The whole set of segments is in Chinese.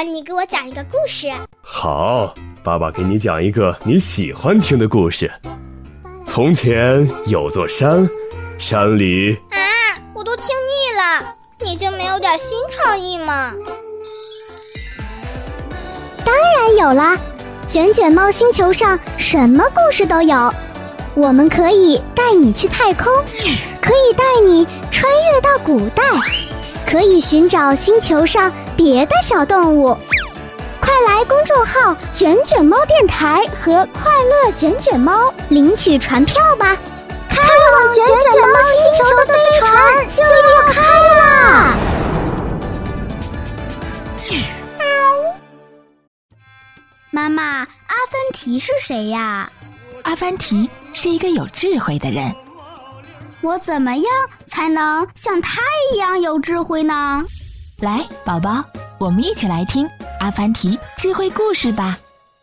爸，你给我讲一个故事。 好，爸爸给你讲一个你喜欢听的故事。从前有座山，山里…… 我都听腻了，你就没有点新创意吗？ 当然有啦，卷卷猫星球上什么故事都有。我们可以带你去太空，可以带你穿越到古代，可以寻找星球上别的小动物。快来公众号卷卷猫电台和快乐卷卷猫领取船票吧，开往卷卷猫星球的飞船就要开啦！ 妈妈，阿凡提是谁呀？ 阿凡提是一个有智慧的人。 我怎么样才能像他一样有智慧呢？ 来，宝宝，我们一起来听阿凡提智慧故事吧。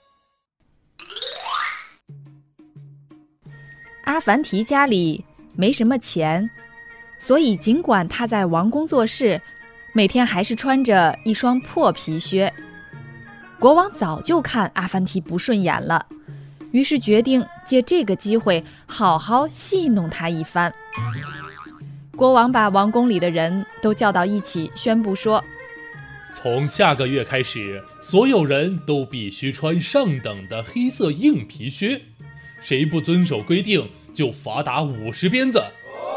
阿凡提家里没什么钱，所以尽管他在王宫做事，每天还是穿着一双破皮靴。国王早就看阿凡提不顺眼了，于是决定借这个机会好好戏弄他一番。国王把王宫里的人都叫到一起，宣布说： 从下个月开始，所有人都必须穿上等的黑色硬皮靴，谁不遵守规定就罚打50鞭子。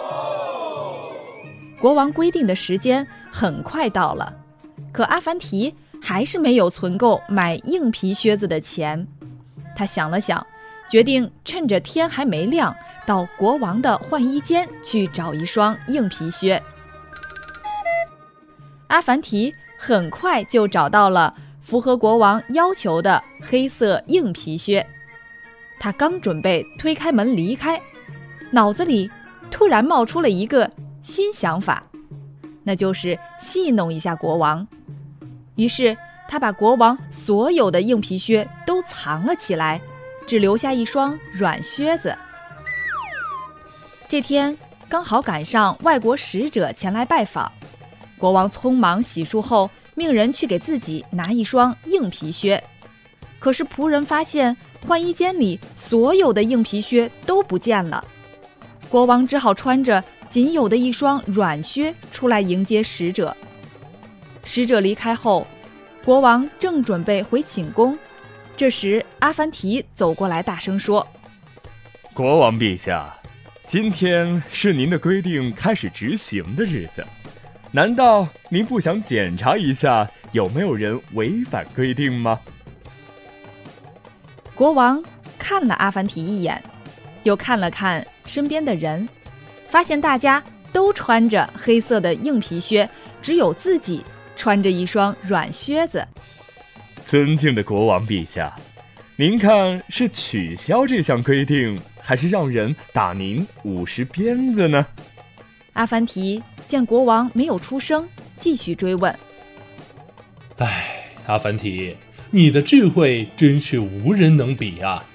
国王规定的时间很快到了，可阿凡提还是没有存够买硬皮靴子的钱。他想了想，决定趁着天还没亮，到国王的换衣间去找一双硬皮靴。阿凡提很快就找到了符合国王要求的黑色硬皮靴。他刚准备推开门离开，脑子里突然冒出了一个新想法，那就是戏弄一下国王。于是他把国王所有的硬皮靴都藏了起来，只留下一双软靴子。这天刚好赶上外国使者前来拜访，国王匆忙洗漱后，命人去给自己拿一双硬皮靴。可是仆人发现换衣间里所有的硬皮靴都不见了，国王只好穿着仅有的一双软靴出来迎接使者。使者离开后，国王正准备回寝宫，这时阿凡提走过来大声说： 国王陛下，今天是您的规定开始执行的日子，难道您不想检查一下有没有人违反规定吗？ 国王看了阿凡提一眼，又看了看身边的人，发现大家都穿着黑色的硬皮靴，只有自己穿着一双软靴子。 尊敬的国王陛下，您看是取消这项规定，还是让人打您50鞭子呢？ 阿凡提见国王没有出声，继续追问： 阿凡提，你的智慧真是无人能比啊！